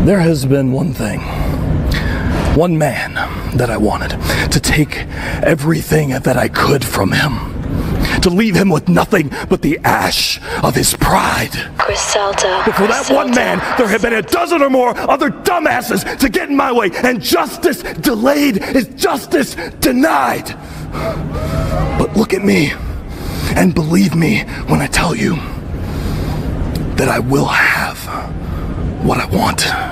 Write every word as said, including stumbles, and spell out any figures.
There has been one thing, one man that I wanted to take everything that I could from him, to leave him with nothing but the ash of his pride. Griselda. But for that one man, there have been a dozen or more other dumbasses to get in my way, and justice delayed is justice denied. But look at me, and believe me when I tell you that I will have what I want.